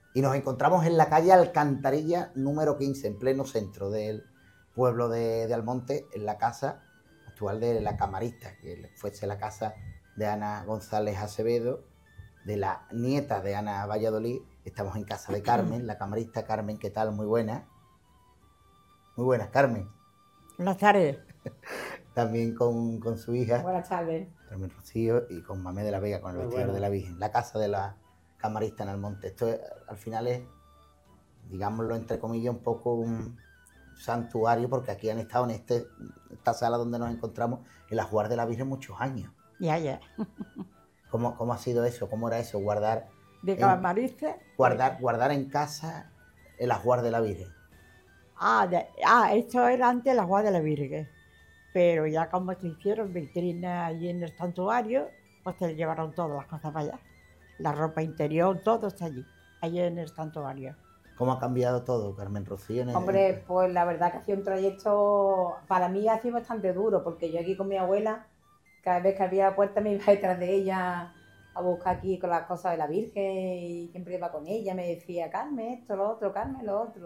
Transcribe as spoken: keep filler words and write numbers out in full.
Y nos encontramos en la calle Alcantarilla número quince, en pleno centro del pueblo de, de Almonte, en la casa actual de la camarista, que fuese la casa de Ana González Acevedo, de la nieta de Ana Valladolid. Estamos en casa de Carmen, la camarista. Carmen, ¿qué tal? Muy buena. Muy buenas, Carmen. Buenas tardes. También con, con su hija, Buenas tardes. Carmen Rocío, y con Mamé de la Vega, con el Muy vestidor bueno. de la Virgen. La casa de la camarista en Almonte. Esto es, al final es, digámoslo entre comillas, un poco un santuario, porque aquí han estado en este, esta sala donde nos encontramos, el ajuar de la Virgen muchos años. Ya, ya. ¿Cómo, cómo ha sido eso? ¿Cómo era eso? Guardar De en, camarista. guardar, guardar en casa el ajuar de la Virgen. Ah, de- ah, esto era antes la Guardia de la Virgen. Pero ya como se hicieron vitrinas allí en el santuario, pues se llevaron todas las cosas para allá. La ropa interior, todo está allí, allí en el santuario. ¿Cómo ha cambiado todo, Carmen Rocío? En- Hombre, en- pues la verdad que ha sido un trayecto, para mí ha sido bastante duro, porque yo aquí con mi abuela, cada vez que abría la puerta me iba detrás de ella a buscar aquí con las cosas de la Virgen y siempre iba con ella, me decía, Carmen, esto, lo otro, Carmen, lo otro.